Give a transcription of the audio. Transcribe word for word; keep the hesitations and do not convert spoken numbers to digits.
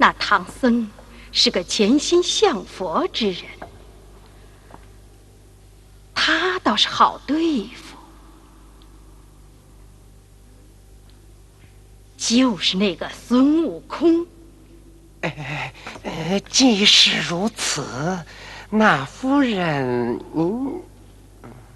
那唐僧是个潜心向佛之人，他倒是好对付。就是那个孙悟空。 哎，呃，既是如此，那夫人您